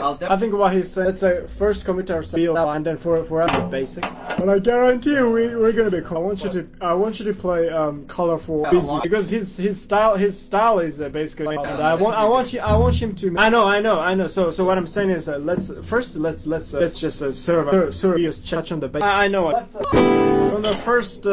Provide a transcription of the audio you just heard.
I think what he's saying, let's say first commit our build and then for the basic. But I guarantee you we're gonna be cool. I want you to play colorful busy because his style is basically. I want him to. I know. So what I'm saying is let's just serve serious touch on the base. I know. From the first